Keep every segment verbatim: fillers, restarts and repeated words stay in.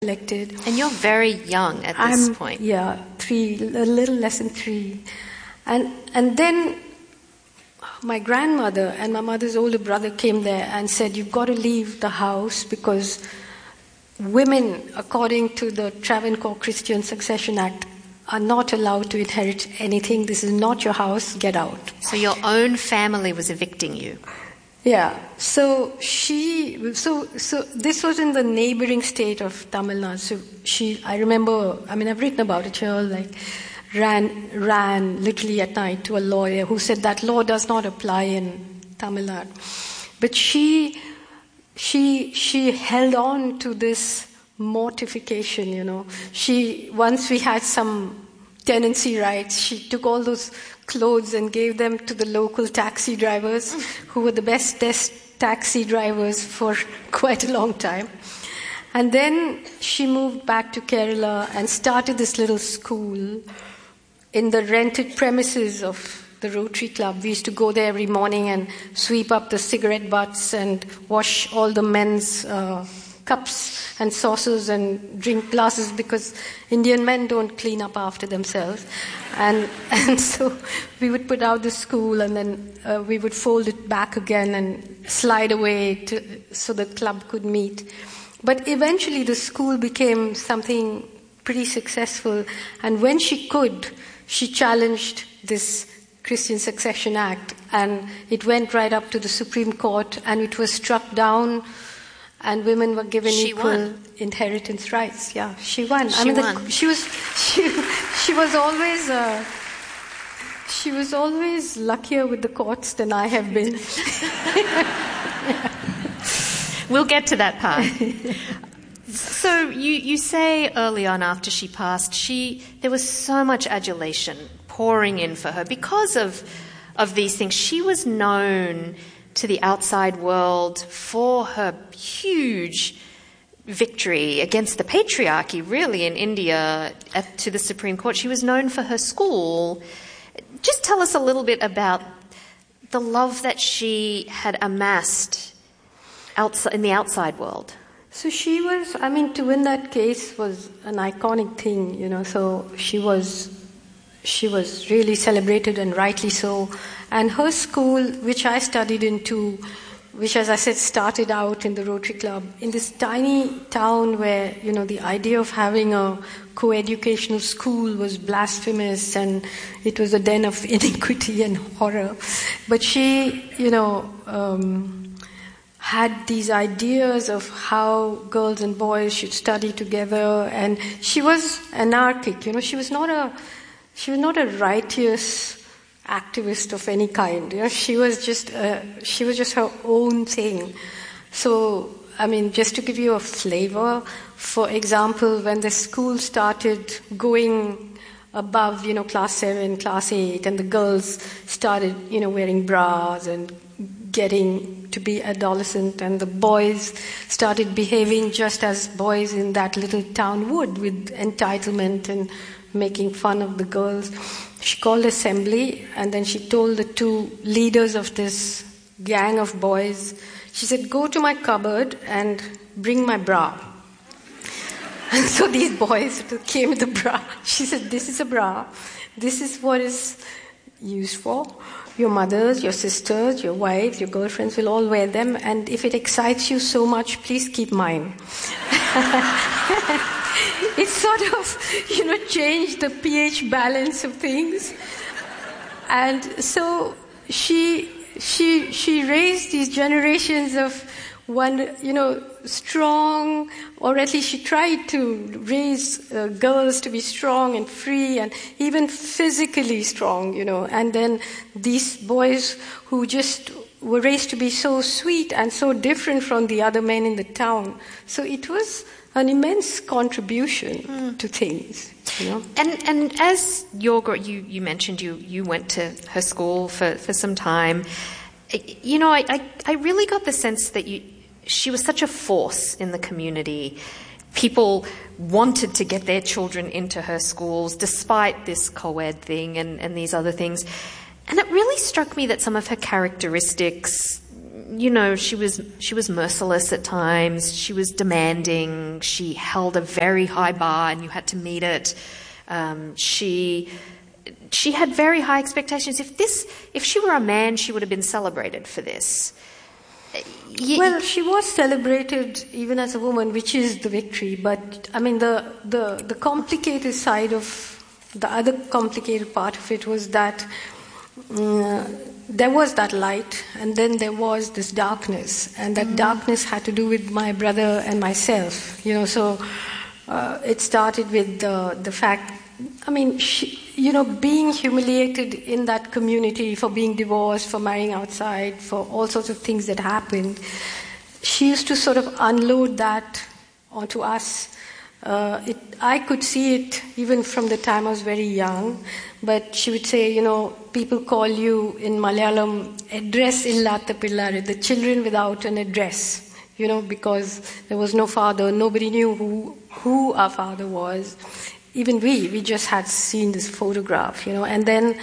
elected. And you're very young at this I'm, point. Yeah, three, a little less than three. And and then my grandmother and my mother's older brother came there and said, you've got to leave the house because women, according to the Travancore Christian Succession Act, are not allowed to inherit anything. This is not your house. Get out. So your own family was evicting you. Yeah. So she. So so this was in the neighboring state of Tamil Nadu. So she. I remember. I mean, I've written about it here. Like, ran ran literally at night to a lawyer who said that law does not apply in Tamil Nadu. But she she she held on to this mortification, you know. She once we had some tenancy rights, she took all those clothes and gave them to the local taxi drivers who were the best test taxi drivers for quite a long time. And then she moved back to Kerala and started this little school in the rented premises of the Rotary Club. We used to go there every morning and sweep up the cigarette butts and wash all the men's uh, cups and saucers and drink glasses because Indian men don't clean up after themselves. And and so we would put out the school and then uh, we would fold it back again and slide away to, so the club could meet. But eventually the school became something pretty successful. And when she could, she challenged this Christian Succession Act. And it went right up to the Supreme Court and it was struck down. And women were given she equal won. inheritance rights. Yeah, she won. She I mean, won. The, she was she she was always uh, she was always luckier with the courts than I have been. We'll get to that part. So you you say early on after she passed, she there was so much adulation pouring in for her because of of these things. She was known to the outside world for her huge victory against the patriarchy, really, in India at, to the Supreme Court. She was known for her school. Just tell us a little bit about the love that she had amassed outside, in the outside world. So she was, I mean, to win that case was an iconic thing, you know, so she was She was really celebrated and rightly so. And her school, which I studied in too, which, as I said, started out in the Rotary Club, in this tiny town where, you know, the idea of having a co-educational school was blasphemous and it was a den of iniquity and horror. But she, you know, um, had these ideas of how girls and boys should study together. And she was anarchic, you know, she was not a... She was not a righteous activist of any kind. You know, she was just uh, she was just her own thing. So, I mean, just to give you a flavor, for example, when the school started going above, you know, class seven, class eight, and the girls started, you know, wearing bras and getting to be adolescent, and the boys started behaving just as boys in that little town would, with entitlement and making fun of the girls. She called assembly and then she told the two leaders of this gang of boys, she said, go to my cupboard and bring my bra. And so these boys came with the bra. She said, this is a bra. This is what is used for. Your mothers, your sisters, your wives, your girlfriends will all wear them, and if it excites you so much, please keep mine. It sort of, you know, changed the pH balance of things. And so she she she raised these generations of one, you know, strong, or at least she tried to raise uh, girls to be strong and free and even physically strong, you know. And then these boys who just were raised to be so sweet and so different from the other men in the town. So it was an immense contribution mm. to things, you know. And and as your you you mentioned you you went to her school for, for some time. You know, I, I I really got the sense that you she was such a force in the community. People wanted to get their children into her schools despite this co-ed thing and, and these other things. And it really struck me that some of her characteristics you know, she was she was merciless at times. She was demanding. She held a very high bar, and you had to meet it. Um, she she had very high expectations. If this, if she were a man, she would have been celebrated for this. Y- well, she was celebrated even as a woman, which is the victory. But I mean, the the the complicated side of the other complicated part of it was that. Uh, there was that light, and then there was this darkness, and that mm. darkness had to do with my brother and myself, you know. So uh, it started with the the fact, I mean, she, you know, being humiliated in that community for being divorced, for marrying outside, for all sorts of things that happened. She used to sort of unload that onto us. Uh, it, I could see it even from the time I was very young, but she would say, you know, people call you in Malayalam, address illata pillare, the children without an address, you know, because there was no father, nobody knew who, who our father was. Even we, we just had seen this photograph, you know, and then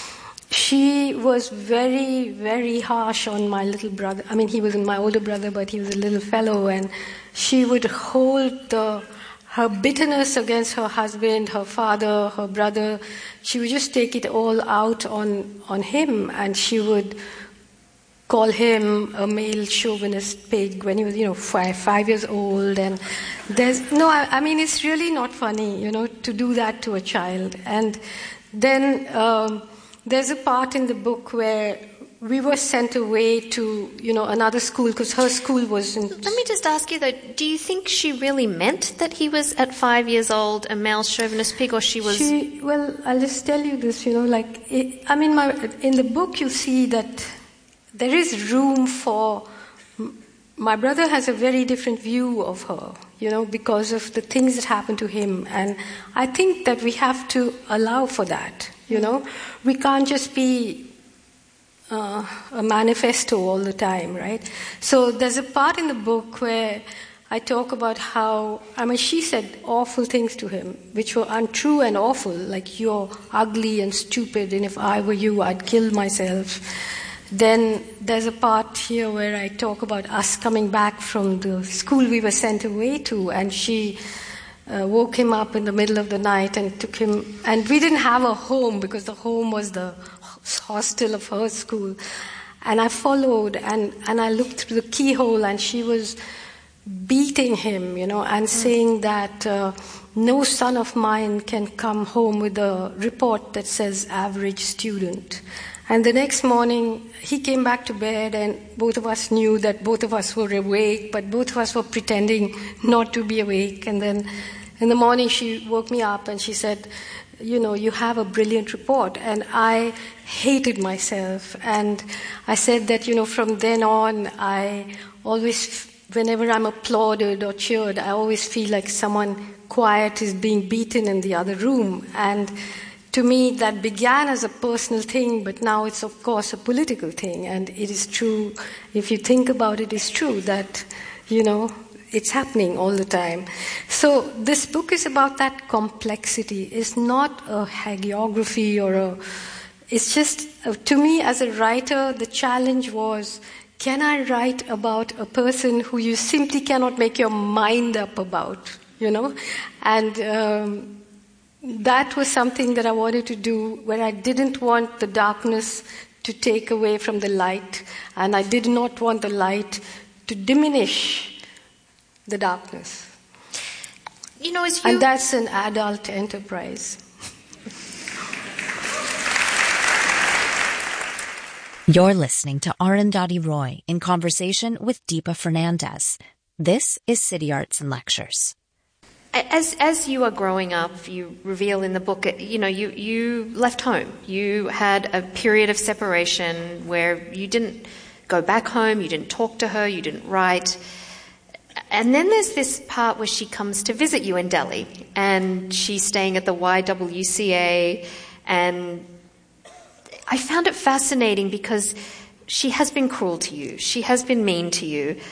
she was very, very harsh on my little brother. I mean, he was my older brother, but he was a little fellow, and she would hold the her bitterness against her husband, her father, her brother. She would just take it all out on, on him, and she would call him a male chauvinist pig when he was, you know, five, five years old. And there's, no, I, I mean, it's really not funny, you know, to do that to a child. And then um, there's a part in the book where we were sent away to, you know, another school because her school wasn't. Let me just ask you though, do you think she really meant that he was at five years old a male chauvinist pig, or she was? She, well, I'll just tell you this, you know, like, it, I mean, my, in the book you see that there is room for, my brother has a very different view of her, you know, because of the things that happened to him. And I think that we have to allow for that, you know. We can't just be Uh, a manifesto all the time, right? So there's a part in the book where I talk about how, I mean, she said awful things to him, which were untrue and awful, like, you're ugly and stupid, and if I were you, I'd kill myself. Then there's a part here where I talk about us coming back from the school we were sent away to, and she uh, woke him up in the middle of the night and took him, and we didn't have a home because the home was the hostel of her school. And I followed, and, and I looked through the keyhole, and she was beating him, you know, and mm. saying that uh, no son of mine can come home with a report that says average student. And the next morning, he came back to bed, and both of us knew that both of us were awake, but both of us were pretending not to be awake. And then in the morning, she woke me up, and she said, you know, you have a brilliant report. And I hated myself. And I said that, you know, from then on, I always, whenever I'm applauded or cheered, I always feel like someone quiet is being beaten in the other room. And to me, that began as a personal thing, but now it's, of course, a political thing. And it is true, if you think about it, it's true that, you know, it's happening all the time. So this book is about that complexity. It's not a hagiography or a... It's just, uh, to me as a writer, the challenge was, can I write about a person who you simply cannot make your mind up about, you know? And um, that was something that I wanted to do, where I didn't want the darkness to take away from the light, and I did not want the light to diminish the darkness. You know, as you... And that's an adult enterprise. You're listening to Arundhati Roy in conversation with Deepa Fernandez. This is City Arts and Lectures. As as you are growing up, you reveal in the book, you know, you, you left home. You had a period of separation where you didn't go back home, you didn't talk to her, you didn't write. And then there's this part where she comes to visit you in Delhi, and she's staying at the Y W C A, and I found it fascinating because she has been cruel to you, she has been mean to you,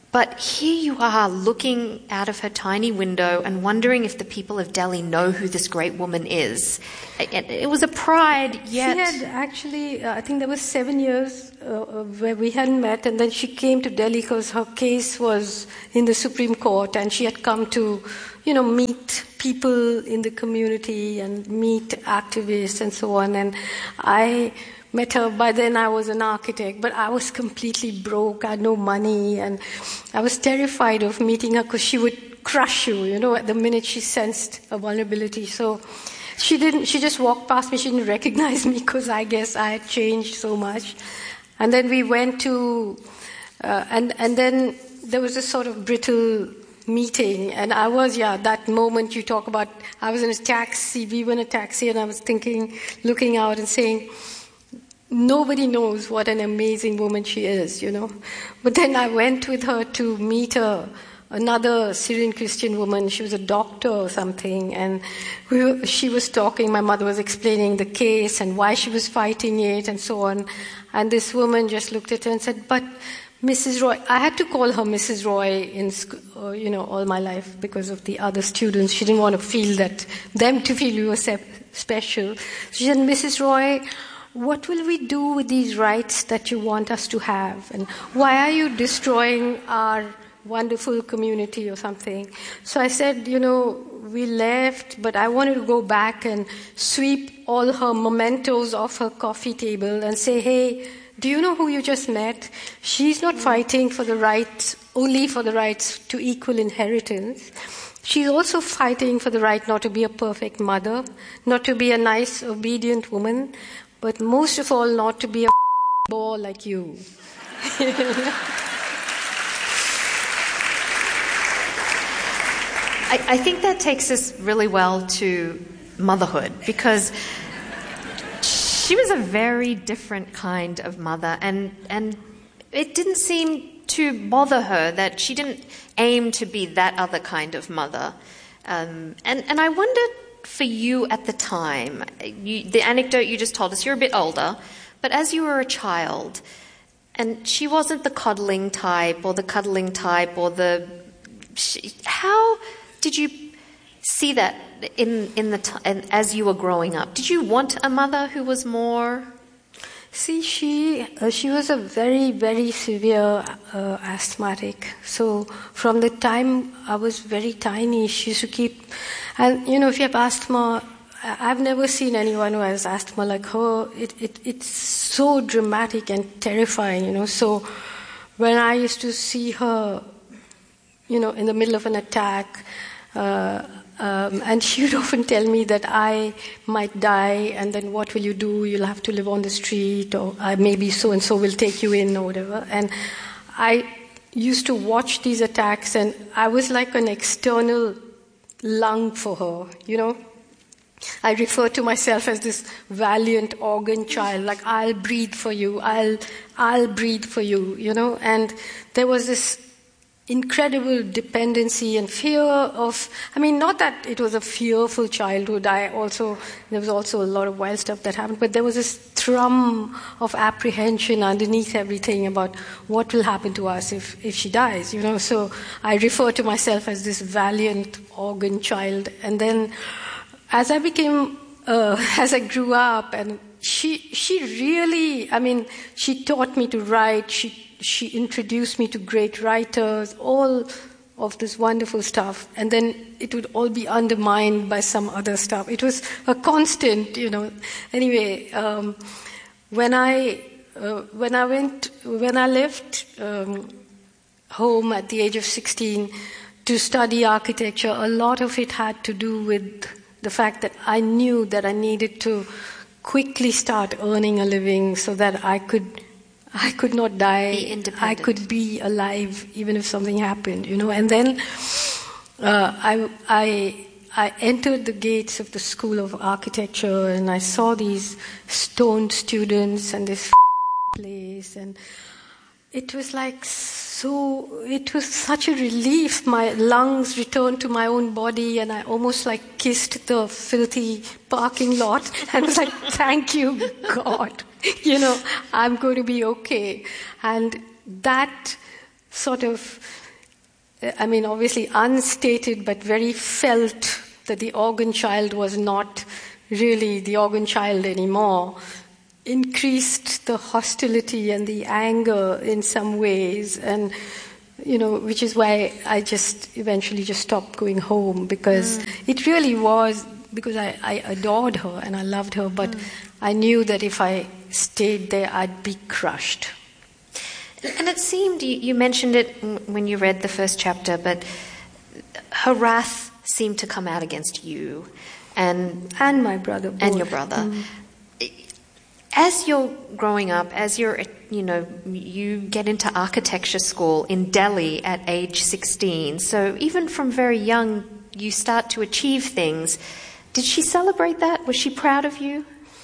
But here you are looking out of her tiny window and wondering if the people of Delhi know who this great woman is. It, it was a pride, yet... She had actually, uh, I think there was seven years uh, where we hadn't met, and then she came to Delhi because her case was in the Supreme Court, and she had come to, you know, meet people in the community and meet activists and so on. And I met her. By then I was an architect, but I was completely broke. I had no money, and I was terrified of meeting her because she would crush you, you know, at the minute she sensed a vulnerability. So she didn't, she just walked past me. She didn't recognize me because I guess I had changed so much. And then we went to, uh, and, and then there was this sort of brittle meeting, and I was, yeah, that moment you talk about, I was in a taxi, we were in a taxi, and I was thinking, looking out and saying, nobody knows what an amazing woman she is, you know. But then I went with her to meet her, another Syrian Christian woman. She was a doctor or something, and we were, she was talking, my mother was explaining the case and why she was fighting it and so on. And this woman just looked at her and said, but Missus Roy, I had to call her Missus Roy in school, uh, you know, all my life because of the other students. She didn't want to feel that, them to feel we were sep- special. She said, Missus Roy, what will we do with these rights that you want us to have? And why are you destroying our wonderful community or something? So I said, you know, we left, but I wanted to go back and sweep all her mementos off her coffee table and say, hey, do you know who you just met? She's not fighting for the rights, only for the rights to equal inheritance. She's also fighting for the right not to be a perfect mother, not to be a nice, obedient woman, but most of all, not to be a bore like you. I, I think that takes us really well to motherhood, because she was a very different kind of mother, and and it didn't seem to bother her that she didn't aim to be that other kind of mother. Um, and, and I wondered, for you at the time, you, the anecdote you just told us, you're a bit older, but as you were a child, and she wasn't the coddling type or the cuddling type or the... She, how did you see that in in the t- and as you were growing up? Did you want a mother who was more... See, she uh, she was a very, very severe uh, asthmatic. So from the time I was very tiny, she used to keep... And, you know, if you have asthma, I've never seen anyone who has asthma like her. It, it it's so dramatic and terrifying, you know. So when I used to see her, you know, in the middle of an attack, uh, um, and she would often tell me that I might die, and then what will you do? You'll have to live on the street, or uh, maybe so-and-so will take you in, or whatever. And I used to watch these attacks, and I was like an external lung for her, you know. I refer to myself as this valiant organ child, like I'll breathe for you, I'll I'll breathe for you, you know. And there was this incredible dependency and fear of, I mean, not that it was a fearful childhood. I also, there was also a lot of wild stuff that happened, but there was this thrum of apprehension underneath everything about what will happen to us if, if she dies, you know. So I refer to myself as this valiant organ child. And then as I became, uh, as I grew up, and she, she really, I mean, she taught me to write, she She introduced me to great writers, all of this wonderful stuff, and then it would all be undermined by some other stuff. It was a constant, you know. Anyway, um, when I uh, when I went when I left um, home at the age of sixteen to study architecture, a lot of it had to do with the fact that I knew that I needed to quickly start earning a living so that I could. I could not die. Be independent. I could be alive even if something happened, you know. And then uh, I, I, I entered the gates of the School of Architecture, and I saw these stoned students and this place, and it was like so. It was such a relief. My lungs returned to my own body, and I almost like kissed the filthy parking lot and was like, "Thank you, God." You know, I'm going to be okay. And that sort of, I mean, obviously unstated, but very felt that the organ child was not really the organ child anymore, increased the hostility and the anger in some ways, and you know, which is why I just eventually just stopped going home, because mm. it really was, because I, I adored her and I loved her, but mm. I knew that if I stayed there, I'd be crushed. And it seemed, you, you mentioned it when you read the first chapter, but her wrath seemed to come out against you and and my brother both. and your brother. Mm. As you're growing up, as you're, you know, you get into architecture school in Delhi at age sixteen. So even from very young, you start to achieve things. Did she celebrate that? Was she proud of you?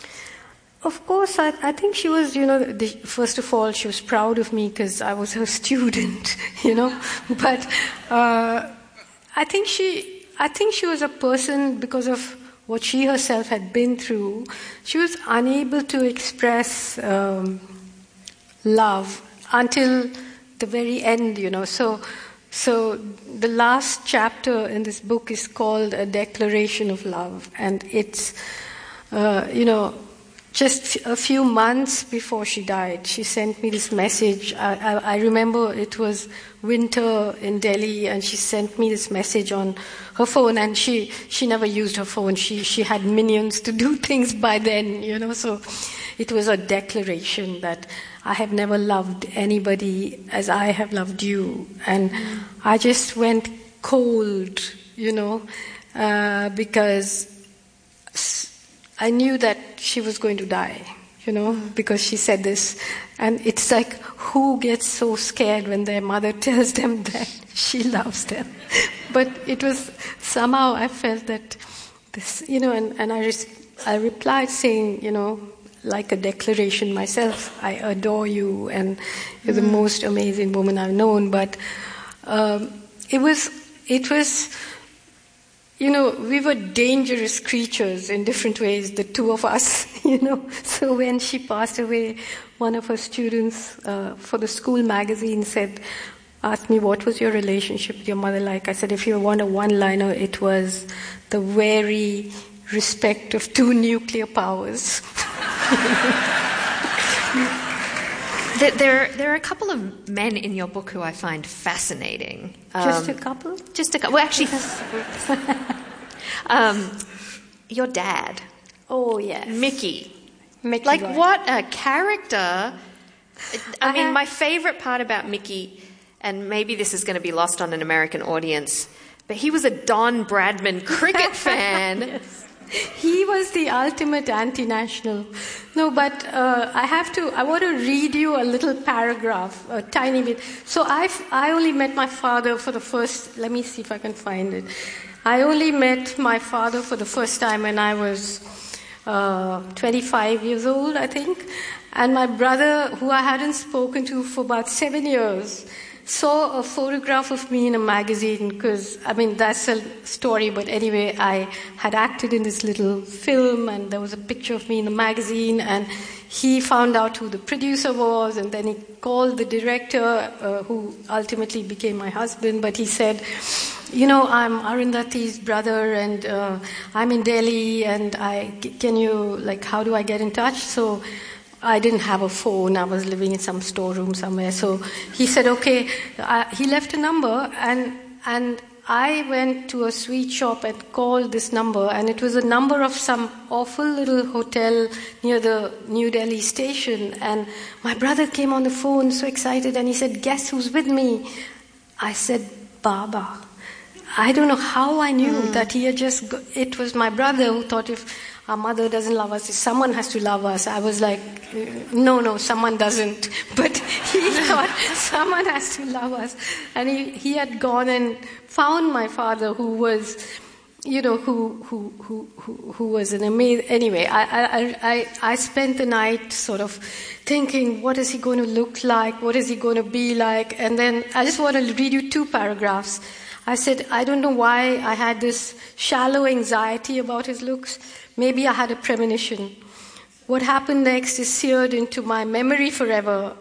Of course, I, I think she was, you know, the, first of all, she was proud of me because I was her student, you know. But uh, I think she, I think she was a person, because of what she herself had been through, she was unable to express um, love until the very end, you know. So, so the last chapter in this book is called A Declaration of Love, and it's, uh, you know, just a few months before she died, she sent me this message. I, I, I remember it was winter in Delhi, and she sent me this message on her phone, and she, she never used her phone. She, she had minions to do things by then, you know, so it was a declaration that I have never loved anybody as I have loved you. And mm. I just went cold, you know, uh, because I knew that she was going to die, you know, mm. because she said this. And it's like, who gets so scared when their mother tells them that she loves them? But it was, somehow I felt that this, you know, and, and I, res- I replied saying, you know, like a declaration myself, I adore you, and you're mm. the most amazing woman I've known. But um, it was, it was... You know, we were dangerous creatures in different ways, the two of us, you know. So when she passed away, one of her students uh, for the school magazine said, asked me, what was your relationship with your mother like? I said, if you want a one-liner, it was the wary respect of two nuclear powers. There, there, there are a couple of men in your book who I find fascinating. Um, just a couple? Just a couple. Well, actually, um, your dad. Oh, yes. Mickey. Mickey like, Roy. What a character. I, I mean, have... my favorite part about Mickey, and maybe this is going to be lost on an American audience, but he was a Don Bradman cricket fan. Yes. He was the ultimate anti-national. No, but uh, I have to, I want to read you a little paragraph, a tiny bit. So I've, I only met my father for the first, let me see if I can find it. I only met my father for the first time when I was uh, twenty-five years old, I think. And my brother, who I hadn't spoken to for about seven years, saw a photograph of me in a magazine, because, I mean, that's a story, but anyway, I had acted in this little film, and there was a picture of me in the magazine, and he found out who the producer was, and then he called the director, uh, who ultimately became my husband, but he said, you know, I'm Arundhati's brother, and uh, I'm in Delhi, and I, can you, like, how do I get in touch? So I didn't have a phone. I was living in some storeroom somewhere. So he said, okay. I, he left a number, and and I went to a sweet shop and called this number, and it was a number of some awful little hotel near the New Delhi station. And my brother came on the phone so excited, and he said, guess who's with me? I said, Baba. I don't know how I knew mm. that he had just, go- it was my brother who thought if our mother doesn't love us, someone has to love us. I was like, no, no, someone doesn't. But he thought someone has to love us. And he, he had gone and found my father, who was, you know, who who who who, who was an amazing. Anyway, I, I I I spent the night sort of thinking, what is he going to look like? What is he going to be like? And then I just want to read you two paragraphs. I said, I don't know why I had this shallow anxiety about his looks. Maybe I had a premonition. What happened next is seared into my memory forever.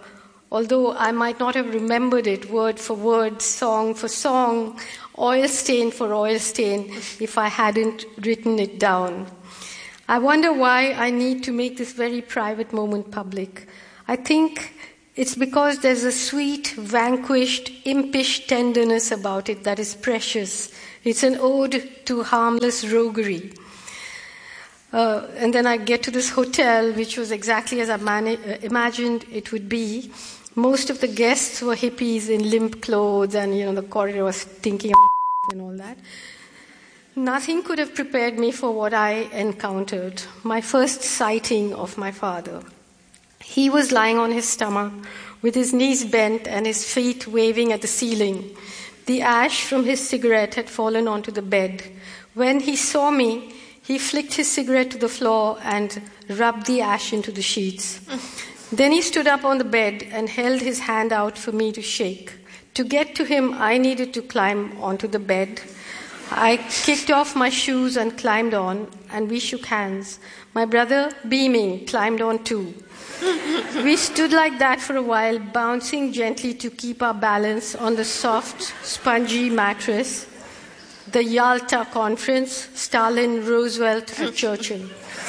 although I might not have remembered it word for word, song for song, oil stain for oil stain, if I hadn't written it down. I wonder why I need to make this very private moment public. I think it's because there's a sweet, vanquished, impish tenderness about it that is precious. It's an ode to harmless roguery. Uh, and then I get to this hotel, which was exactly as I mani- uh, imagined it would be. Most of the guests were hippies in limp clothes, and you know the corridor was stinking of and all that. Nothing could have prepared me for what I encountered, my first sighting of my father. He was lying on his stomach, with his knees bent and his feet waving at the ceiling. The ash from his cigarette had fallen onto the bed. When he saw me, he flicked his cigarette to the floor and rubbed the ash into the sheets. Then he stood up on the bed and held his hand out for me to shake. To get to him, I needed to climb onto the bed. I kicked off my shoes and climbed on, and we shook hands. My brother, beaming, climbed on too. We stood like that for a while, bouncing gently to keep our balance on the soft, spongy mattress. The Yalta Conference, Stalin, Roosevelt, and Churchill.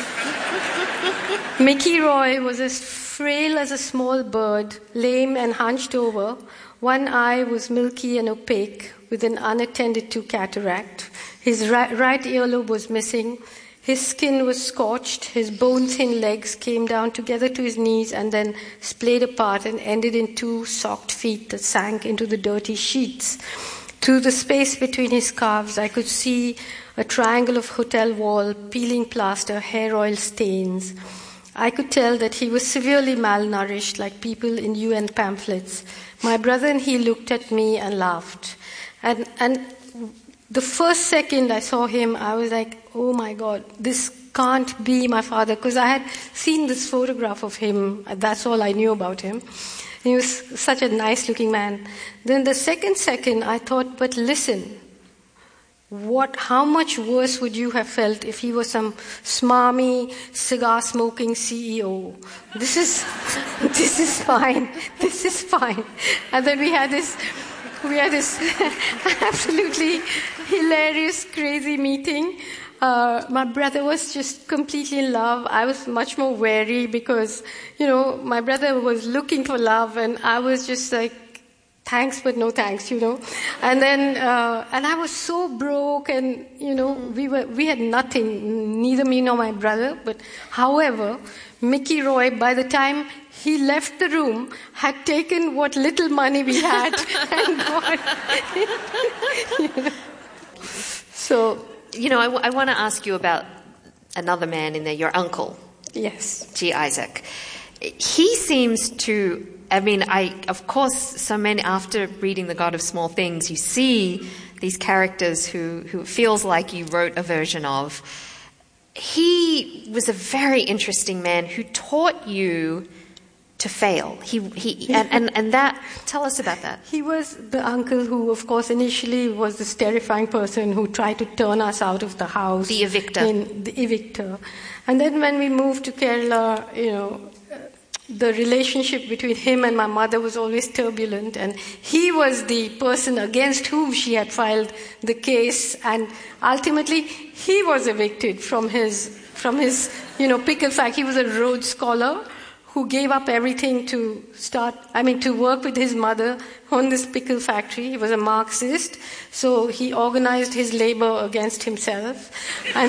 Mickey Roy was as frail as a small bird, lame and hunched over. One eye was milky and opaque, with an unattended to cataract. His right, right earlobe was missing. His skin was scorched. His bone-thin legs came down together to his knees and then splayed apart and ended in two socked feet that sank into the dirty sheets. Through the space between his calves, I could see a triangle of hotel wall, peeling plaster, hair oil stains. I could tell that he was severely malnourished, like people in U N pamphlets. My brother and he looked at me and laughed. And, and the first second I saw him, I was like, oh my God, this can't be my father, because I had seen this photograph of him. That's all I knew about him. He was such a nice-looking man. Then the second second, I thought, but listen, what? How much worse would you have felt if he was some smarmy, cigar-smoking C E O? This is, this is fine. This is fine. And then we had this, we had this absolutely hilarious, crazy meeting. Uh, my brother was just completely in love. I was much more wary because, you know, my brother was looking for love, and I was just like, thanks, but no thanks, you know. And then, uh, and I was so broke, and, you know, we were, we had nothing, neither me nor my brother. But however, Mickey Roy, by the time he left the room, had taken what little money we had and gone. You know. So, you know, I, w- I want to ask you about another man in there, your uncle. Yes. G. Isaac. He seems to, I mean, I, of course, so many, after reading The God of Small Things, you see these characters who, who it feels like you wrote a version of. He was a very interesting man who taught you to fail. He, he, and, and, and that, tell us about that. He was the uncle who, of course, initially was this terrifying person who tried to turn us out of the house. The evictor. In, the evictor. And then when we moved to Kerala, you know, the relationship between him and my mother was always turbulent, and he was the person against whom she had filed the case, and ultimately he was evicted from his, from his, you know, pickle factory. He was a Rhodes Scholar who gave up everything to start, I mean, to work with his mother on this pickle factory. He was a Marxist, so he organized his labor against himself. And,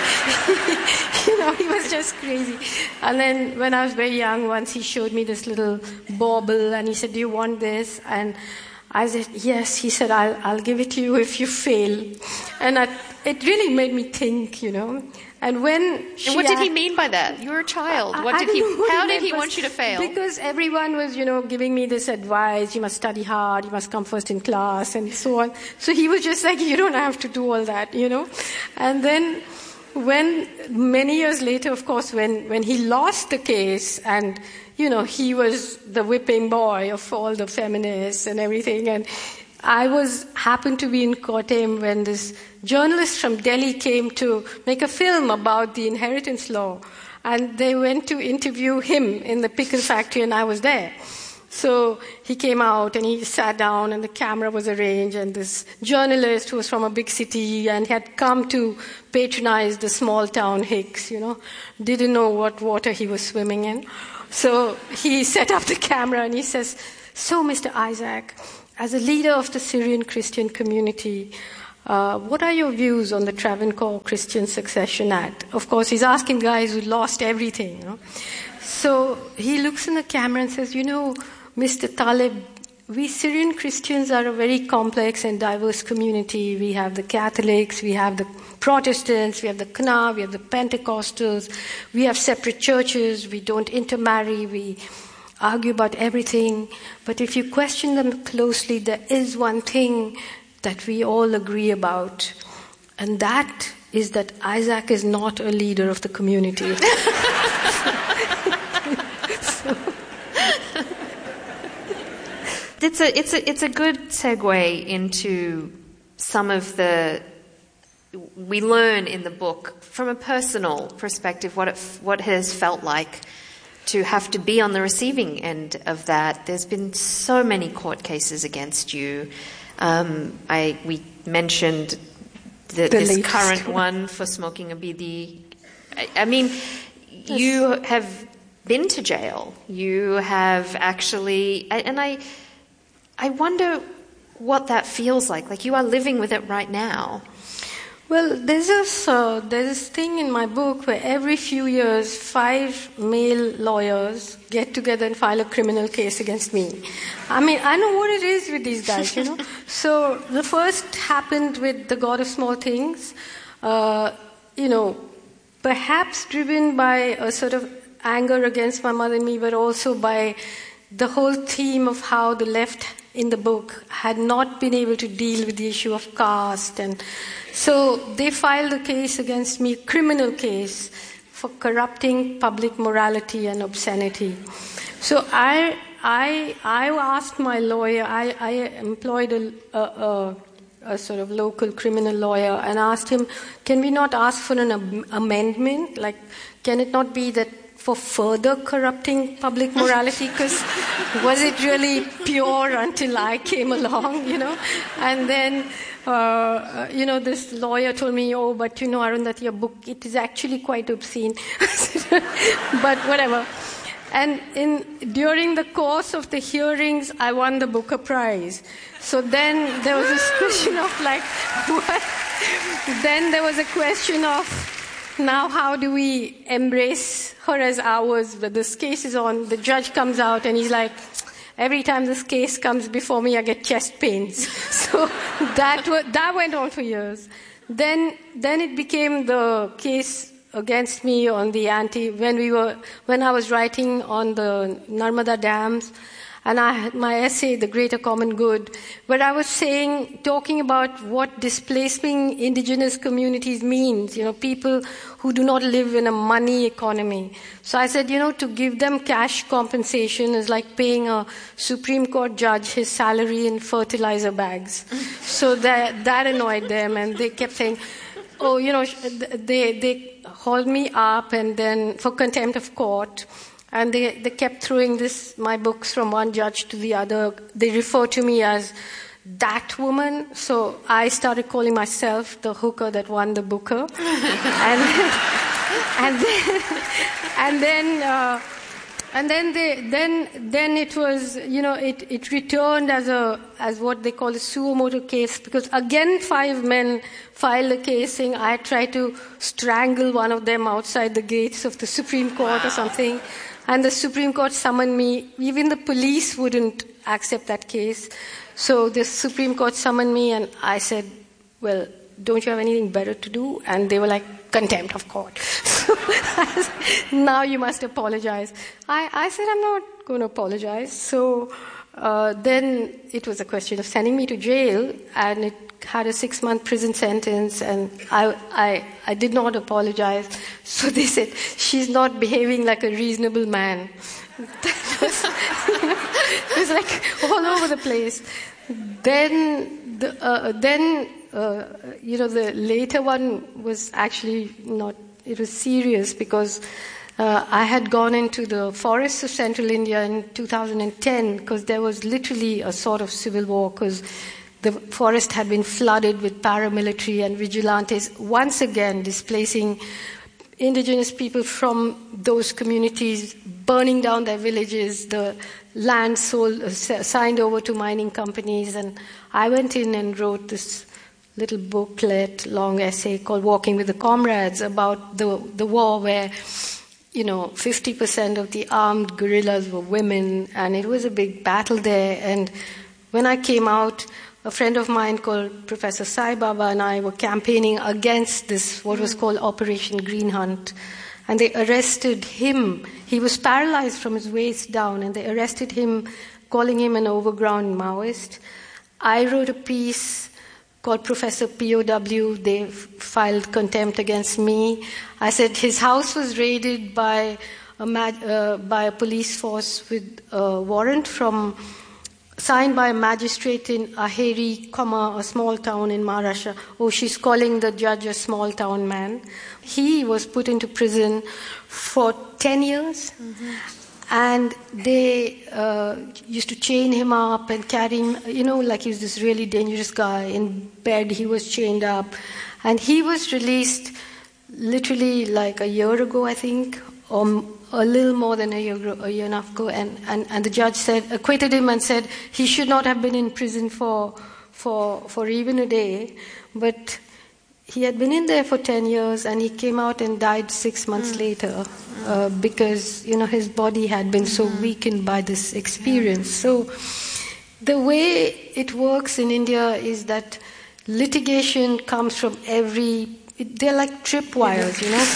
you know, he was just crazy. And then when I was very young, once he showed me this little bauble, and he said, do you want this? And I said, yes. He said, I'll, I'll give it to you if you fail. And I, it really made me think, you know. And when she and what did he asked, mean by that? You were a child. What I, did I he? what How he did he was, want you to fail? Because everyone was, you know, giving me this advice: you must study hard, you must come first in class, and so on. So he was just like, you don't have to do all that, you know. And then, when many years later, of course, when when he lost the case, and you know, he was the whipping boy of all the feminists and everything, and I was happened to be in Kottayam when this journalist from Delhi came to make a film about the inheritance law, and they went to interview him in the pickle factory, and I was there. So he came out and he sat down and the camera was arranged, and this journalist who was from a big city and had come to patronize the small town Hicks, you know, didn't know what water he was swimming in. So he set up the camera and he says, "So, Mister Isaac, as a leader of the Syrian Christian community, uh, what are your views on the Travancore Christian Succession Act?" Of course, he's asking guys who lost everything, you know. So he looks in the camera and says, "You know, Mister Talib, we Syrian Christians are a very complex and diverse community. We have the Catholics, we have the Protestants, we have the Kna, we have the Pentecostals, we have separate churches, we don't intermarry, we argue about everything. But if you question them closely, there is one thing that we all agree about, and that is that Isaac is not a leader of the community." It's a, it's a, it's a good segue into some of the, we learn in the book from a personal perspective what it, what it has felt like to have to be on the receiving end of that. There's been so many court cases against you. Um, I, we mentioned the, the this latest. current one for smoking a bidi. I, I mean, yes. You have been to jail. You have actually, and I, I wonder what that feels like. Like you are living with it right now. Well, there's this, uh, there's this thing in my book where every few years, five male lawyers get together and file a criminal case against me. I mean, I know what it is with these guys, you know. So the first happened with the God of Small Things, uh, you know, perhaps driven by a sort of anger against my mother and me, but also by the whole theme of how the left in the book had not been able to deal with the issue of caste. And so they filed a case against me, criminal case, for corrupting public morality and obscenity. So I I, I asked my lawyer, I, I employed a, a, a, a sort of local criminal lawyer and asked him, can we not ask for an am- amendment? Like, can it not be that for further corrupting public morality, because was it really pure until I came along, you know? And then, uh, you know, this lawyer told me, oh, but you know, Arundhati, your book, it is actually quite obscene. But whatever. And in during the course of the hearings, I won the Booker Prize. So then there was this question of like, what? Then there was a question of, now how do we embrace her as ours? But this case is on, the judge comes out and he's like, every time this case comes before me, I get chest pains. So that w- that went on for years. Then then it became the case against me on the anti, when we were, when I was writing on the Narmada dams, and I had my essay, The Greater Common Good, where I was saying, talking about what displacing indigenous communities means, you know, people who do not live in a money economy. So I said, you know, to give them cash compensation is like paying a Supreme Court judge his salary in fertilizer bags. So that, that annoyed them, and they kept saying, oh, you know, they, they hauled me up and then for contempt of court. And they, they kept throwing this, my books from one judge to the other. They refer to me as that woman. So I started calling myself the hooker that won the Booker. and, and then, and then, uh, and then they, then, then it was, you know, it, it returned as a, as what they call a suo motu case, because again five men filed a case saying I tried to strangle one of them outside the gates of the Supreme Court wow. or something. And the Supreme Court summoned me. Even the police wouldn't accept that case. So the Supreme Court summoned me, and I said, well, don't you have anything better to do? And they were like, contempt of court. So I said, now you must apologize. I, I said, I'm not going to apologize. So uh, then it was a question of sending me to jail, and it had a six-month prison sentence, and I, I, I did not apologize. So they said, she's not behaving like a reasonable man. That was, you know, it was like all over the place. Then, the, uh, then uh, you know, the later one was actually not, it was serious, because uh, I had gone into the forests of central India in two thousand ten because there was literally a sort of civil war because the forest had been flooded with paramilitary and vigilantes, once again displacing indigenous people from those communities, burning down their villages, the land sold, uh, signed over to mining companies. And I went in and wrote this little booklet, long essay called Walking with the Comrades about the, the war where, you know, fifty percent of the armed guerrillas were women, and it was a big battle there. And when I came out, a friend of mine called Professor Sai Baba and I were campaigning against this, what was called Operation Green Hunt. And they arrested him. He was paralyzed from his waist down, and they arrested him, calling him an overground Maoist. I wrote a piece called Professor P O W. They filed contempt against me. I said his house was raided by a, mag- uh, by a police force with a warrant from signed by a magistrate in Aheri, comma, a small town in Maharashtra. Oh, she's calling the judge a small town man. He was put into prison for ten years. Mm-hmm. And they uh, used to chain him up and carry him, you know, like he was this really dangerous guy. In bed, he was chained up. And he was released literally like a year ago, I think, or a little more than a year, a year and a half ago. And, and, and the judge said, acquitted him and said he should not have been in prison for, for, for even a day. But he had been in there for ten years, and he came out and died six months mm. later uh, because, you know, his body had been so mm-hmm. weakened by this experience. So the way it works in India is that litigation comes from every, it, they're like tripwires, you know.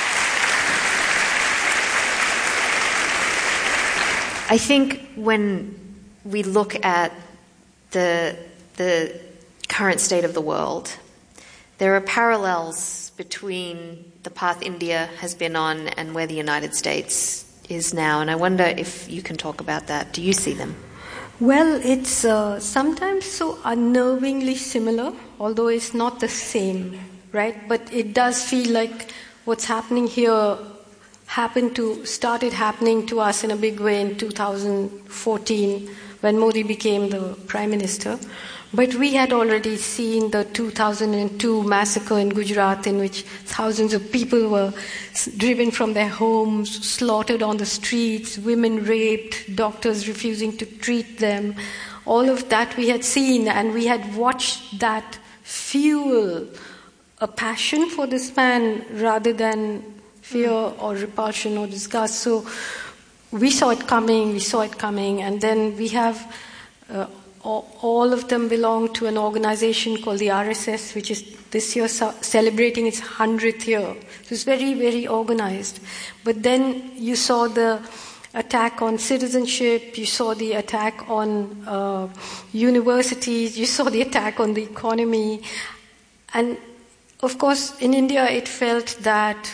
I think when we look at the the current state of the world, there are parallels between the path India has been on and where the United States is now, and I wonder if you can talk about that. Do you see them? Well, it's uh, sometimes so unnervingly similar, although it's not the same, right? But it does feel like what's happening here happened to, started happening to us in a big way in two thousand fourteen when Modi became the Prime Minister. But we had already seen the two thousand two massacre in Gujarat, in which thousands of people were driven from their homes, slaughtered on the streets, women raped, doctors refusing to treat them. All of that we had seen, and we had watched that fuel a passion for this man rather than fear or repulsion or disgust. So we saw it coming, we saw it coming, and then we have uh, all of them belong to an organization called the R S S, which is this year celebrating its hundredth year. So it's very, very organized. But then you saw the attack on citizenship, you saw the attack on uh, universities, you saw the attack on the economy. And of course, in India, it felt that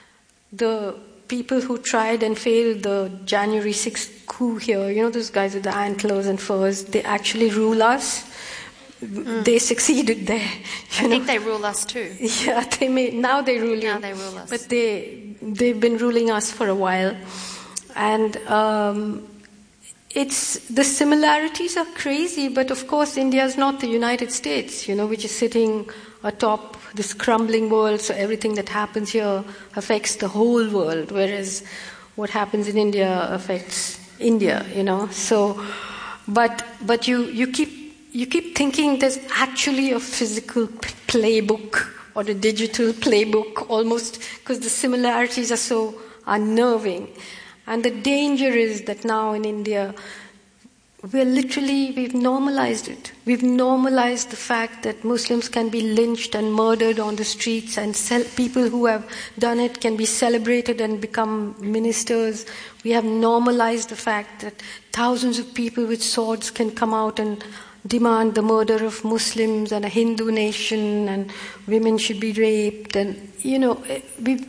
the people who tried and failed the January sixth coup here, you know, those guys with the antlers and furs, they actually rule us. Mm. They succeeded there. I know? think they rule us too. Yeah, they may, now they rule Now you. they rule us. But they, they've been ruling us for a while. And um, it's, the similarities are crazy, but of course India is not the United States, you know, which is sitting atop this crumbling world, so everything that happens here affects the whole world, whereas what happens in India affects India, you know. So, but but you you keep you keep thinking there's actually a physical p- playbook or a digital playbook almost, because the similarities are so unnerving, and the danger is that now in India, we're literally, we've normalized it. We've normalized the fact that Muslims can be lynched and murdered on the streets, and cel- people who have done it can be celebrated and become ministers. We have normalized the fact that thousands of people with swords can come out and demand the murder of Muslims and a Hindu nation, and women should be raped. And, you know, we,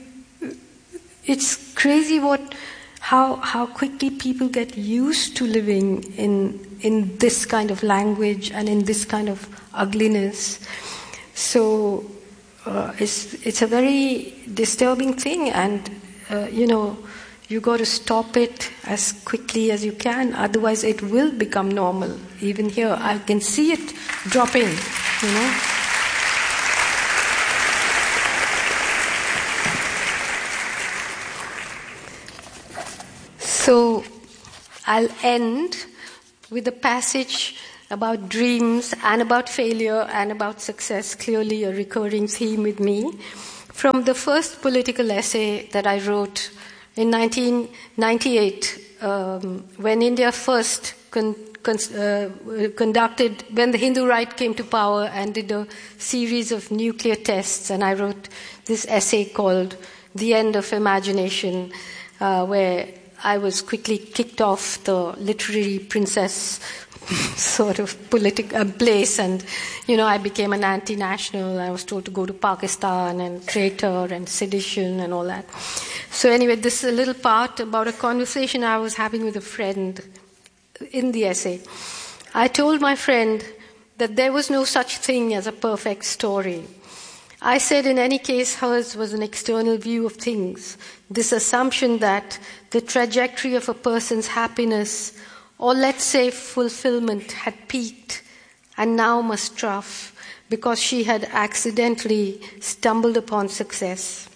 it's crazy what... How how quickly people get used to living in in this kind of language and in this kind of ugliness. So uh, it's it's a very disturbing thing, and uh, you know, you got to stop it as quickly as you can, otherwise it will become normal. Even here, I can see it dropping, you know. So I'll end with a passage about dreams and about failure and about success, clearly a recurring theme with me, from the first political essay that I wrote in nineteen ninety-eight, um, when India first con- con- uh, conducted, when the Hindu right came to power and did a series of nuclear tests, and I wrote this essay called The End of Imagination, uh, where I was quickly kicked off the literary princess sort of political uh, place, and, you know, I became an anti-national. I was told to go to Pakistan and traitor and sedition and all that. So anyway, this is a little part about a conversation I was having with a friend in the essay. I told my friend that there was no such thing as a perfect story. I said in any case hers was an external view of things, this assumption that the trajectory of a person's happiness, or let's say fulfillment, had peaked and now must trough because she had accidentally stumbled upon success.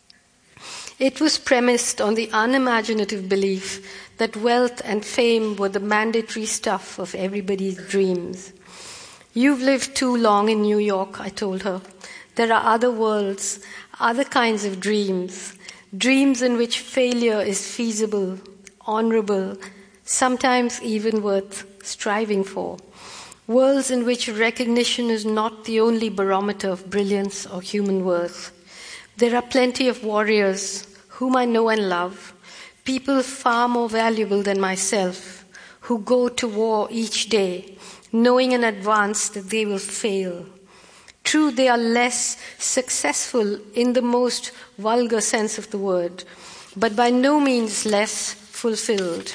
It was premised on the unimaginative belief that wealth and fame were the mandatory stuff of everybody's dreams. You've lived too long in New York, I told her. There are other worlds, other kinds of dreams, dreams in which failure is feasible, honorable, sometimes even worth striving for. Worlds in which recognition is not the only barometer of brilliance or human worth. There are plenty of warriors whom I know and love, people far more valuable than myself, who go to war each day, knowing in advance that they will fail. True, they are less successful in the most vulgar sense of the word, but by no means less fulfilled.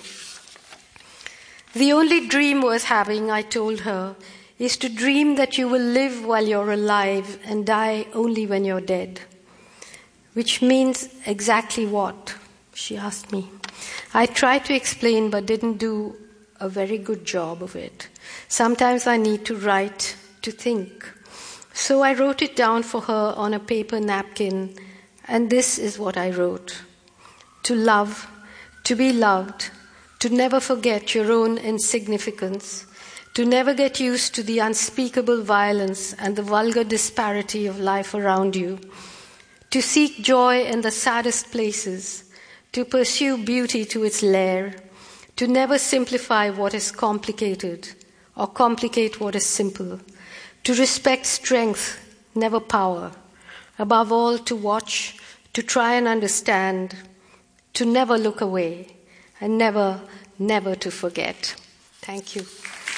The only dream worth having, I told her, is to dream that you will live while you're alive and die only when you're dead. Which means exactly what? She asked me. I tried to explain but didn't do a very good job of it. Sometimes I need to write to think. So I wrote it down for her on a paper napkin, and this is what I wrote. To love, to be loved, to never forget your own insignificance, to never get used to the unspeakable violence and the vulgar disparity of life around you, to seek joy in the saddest places, to pursue beauty to its lair, to never simplify what is complicated or complicate what is simple, to respect strength, never power, above all to watch, to try and understand, to never look away, and never, never to forget. Thank you.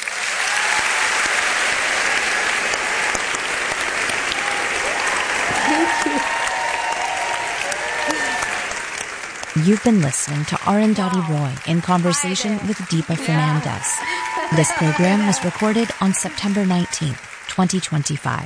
Thank you. You've been listening to Arundhati Roy in conversation with Deepa Fernandez. This program was recorded on September nineteenth, twenty twenty-five.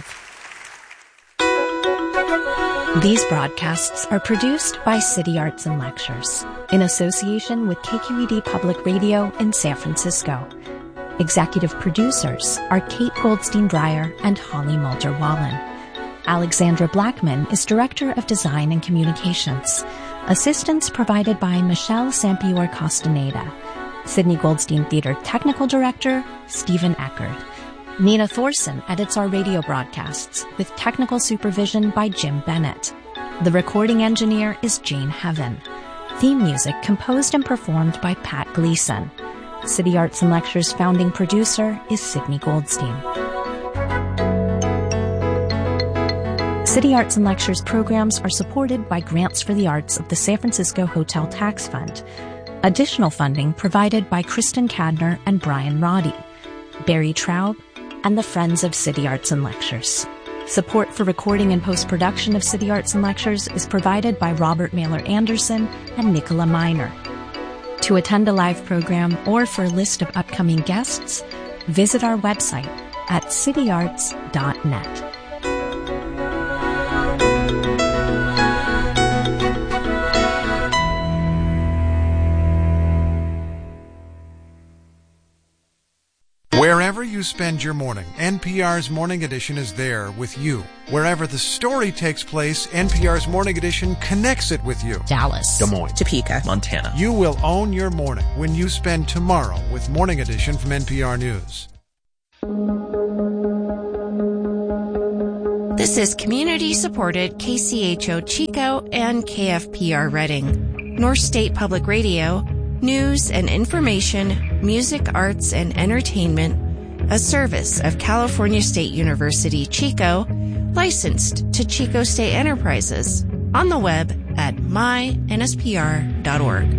These broadcasts are produced by City Arts and Lectures in association with K Q E D Public Radio in San Francisco. Executive producers are Kate Goldstein-Breyer and Holly Mulder-Wallen. Alexandra Blackman is Director of Design and Communications. Assistance provided by Michelle Sampior Castaneda. Sydney Goldstein Theater Technical Director, Stephen Eckert. Nina Thorson edits our radio broadcasts with technical supervision by Jim Bennett. The recording engineer is Jane Heaven. Theme music composed and performed by Pat Gleason. City Arts and Lectures founding producer is Sydney Goldstein. City Arts and Lectures programs are supported by grants for the arts of the San Francisco Hotel Tax Fund. Additional funding provided by Kristen Cadner and Brian Roddy, Barry Traub, and the Friends of City Arts and Lectures. Support for recording and post-production of City Arts and Lectures is provided by Robert Mailer Anderson and Nicola Miner. To attend a live program or for a list of upcoming guests, visit our website at city arts dot net. you spend your morning, N P R's Morning Edition is there with you. Wherever the story takes place, N P R's Morning Edition connects it with you. Dallas, Des Moines, Topeka, Montana. You will own your morning when you spend tomorrow with Morning Edition from N P R News. This is community-supported K C H O Chico and K F P R Reading, North State Public Radio, news and information, music, arts, and entertainment, a service of California State University, Chico, licensed to Chico State Enterprises, on the web at my N S P R dot org.